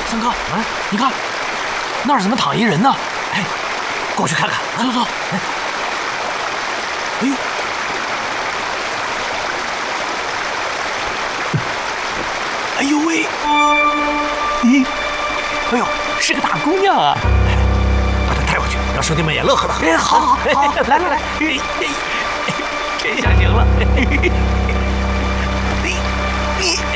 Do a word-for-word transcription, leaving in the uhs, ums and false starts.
三哥，啊，你看，那儿怎么躺一人呢？哎，过去看看。走走。哎，哎呦，哎呦喂，咦，哎呦，是个大姑娘啊！把她带回去，让兄弟们也乐呵乐呵。哎，好，好，好，来来来，真下行了。